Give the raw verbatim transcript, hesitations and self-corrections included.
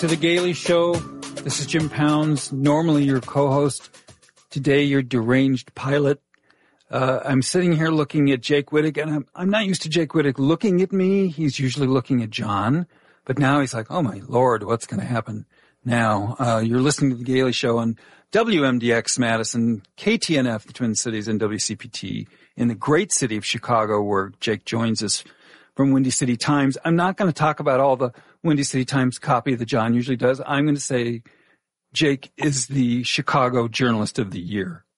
to The Gailey Show. This is Jim Pounds, normally your co-host. Today, your deranged pilot. Uh, I'm sitting here looking at Jake Wittig, and I'm, I'm not used to Jake Wittig looking at me. He's usually looking at John. But now he's like, oh, my Lord, what's going to happen now? Uh, you're listening to The Gailey Show on W M D X Madison, K T N F, the Twin Cities, and W C P T in the great city of Chicago, where Jake joins us from Windy City Times. I'm not going to talk about all the Windy City Times copy that John usually does. I'm going to say Jake is the Chicago Journalist of the Year.